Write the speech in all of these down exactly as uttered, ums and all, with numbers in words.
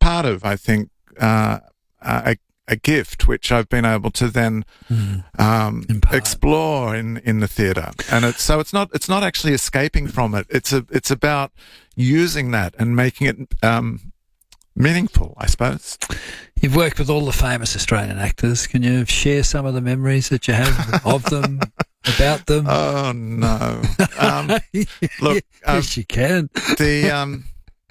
part of, I think, uh, a, a gift which I've been able to then mm. um, explore in, in the theatre. And it's, so it's not it's not actually escaping from it. It's a it's about using that and making it um, meaningful, I suppose. You've worked with all the famous Australian actors. Can you share some of the memories that you have of them, about them? Oh no! Um, look, yes, um, you can. The um,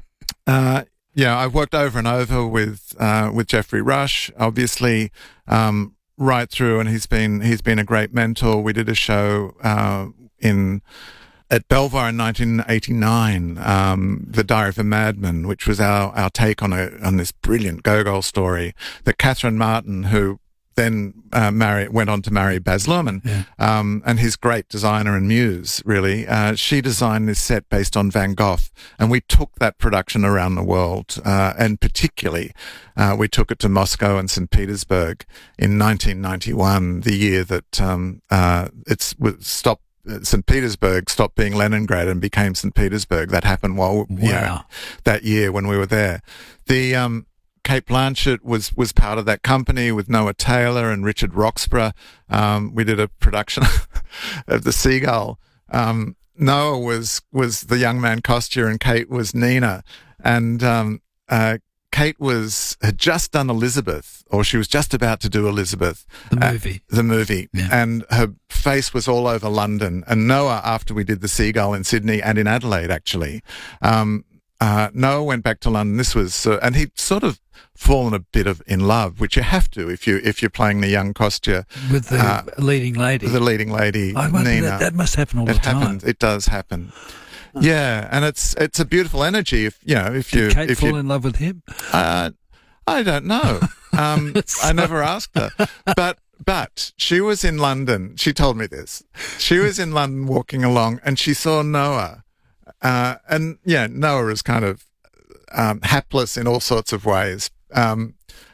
uh, yeah, I've worked over and over with uh, with Geoffrey Rush, obviously, um, right through, and he's been he's been a great mentor. We did a show uh, in. At Belvoir in nineteen eighty-nine, um, The Diary of a Madman, which was our, our take on a on this brilliant Gogol story that Catherine Martin, who then uh, married, went on to marry Baz Luhrmann, yeah. um, and his great designer and muse, really, uh, she designed this set based on Van Gogh, and we took that production around the world, uh, and particularly uh, we took it to Moscow and Saint Petersburg in nineteen ninety-one, the year that um, uh, it's stopped. Saint Petersburg stopped being Leningrad and became Saint Petersburg. That happened while Wow. you know, that year when we were there. The um, Kate Blanchett was was part of that company with Noah Taylor and Richard Roxburgh. Um, we did a production of The Seagull. Um, Noah was was the young man Kostya and Kate was Nina, and um, uh, Kate was had just done Elizabeth, or she was just about to do Elizabeth. The movie. Uh, the movie. Yeah. And her face was all over London. And Noah, after we did The Seagull in Sydney and in Adelaide, actually, um, uh, Noah went back to London. This was, uh, and he'd sort of fallen a bit of in love, which you have to if you if you're playing the young Kostya with the uh, leading lady. The leading lady, I wonder, Nina. that, that must happen all it the time. happens. It does happen. Yeah, and it's it's a beautiful energy. If you know, if Did you Kate if fall you, in love with him? Uh, I don't know. Um, I never asked her, but but she was in London. She told me this. She was in London walking along, and she saw Noah, uh, and yeah, Noah is kind of um, hapless in all sorts of ways. Um,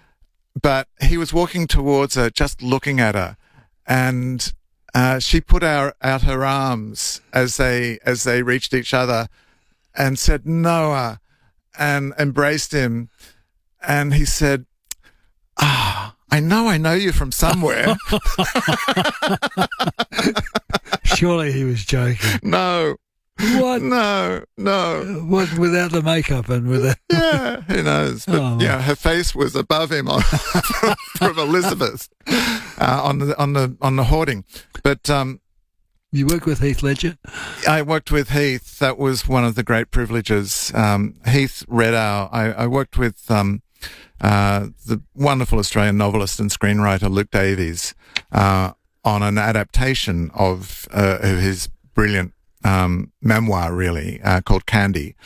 but he was walking towards her, just looking at her, and uh, she put our, out her arms as they as they reached each other, and said Noah, and embraced him. And he said, ah, I know I know you from somewhere. Surely he was joking. No. What? No, no. What, without the makeup and with the... Yeah, who knows? But, Oh. yeah, her face was above him on, from, from Elizabeth uh, on the on the on the hoarding. But um, You work with Heath Ledger? I worked with Heath. That was one of the great privileges. Um, Heath read our... I, I worked with um, uh, the wonderful Australian novelist and screenwriter Luke Davies uh, on an adaptation of uh, his brilliant um, memoir, really, uh, called Candy.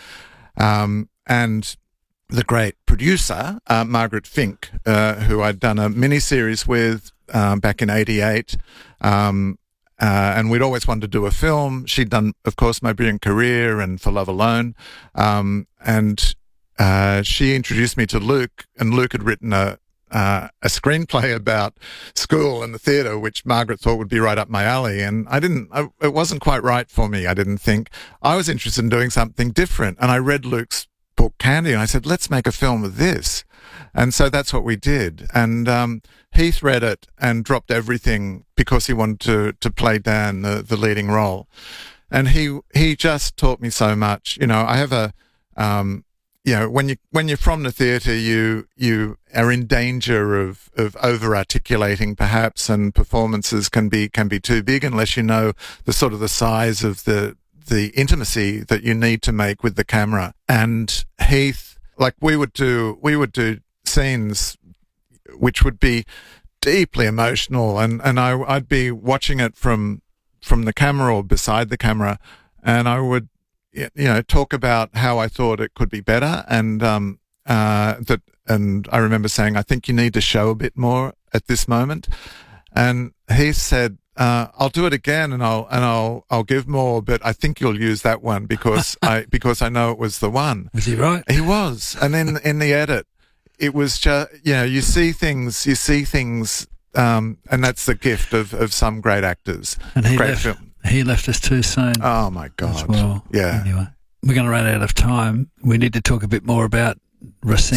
Um, and the great producer, uh, Margaret Fink, uh, who I'd done a miniseries with uh, back in eighty-eight, um, Uh, and we'd always wanted to do a film. She'd done, of course, My Brilliant Career and For Love Alone. Um, and uh, she introduced me to Luke, and Luke had written a uh, a screenplay about school and the theatre, which Margaret thought would be right up my alley. And I didn't, I, it wasn't quite right for me, I didn't think. I was interested in doing something different. And I read Luke's book, Candy, and I said, let's make a film of this. And so that's what we did. And um, Heath read it and dropped everything because he wanted to, to play Dan, the, the leading role. And he he just taught me so much. You know, I have a, um, you know, when you when you're from the theatre, you you are in danger of of over articulating perhaps, and performances can be can be too big unless you know the sort of the size of the the intimacy that you need to make with the camera. And Heath, like we would do, we would do scenes which would be deeply emotional, and, and I, I'd be watching it from from the camera or beside the camera, and I would, you know, talk about how I thought it could be better, and um, uh, that, and I remember saying, I think you need to show a bit more at this moment, and he said, uh, I'll do it again, and I'll and I'll I'll give more, but I think you'll use that one because I because I know it was the one. Was he right? He was, and then in the edit, it was just, you know, you see things, you see things, um, and that's the gift of, of some great actors. And he great left. film. He left us too soon. Oh my God! As well. Yeah. Anyway, we're going to run out of time. We need to talk a bit more about Racine.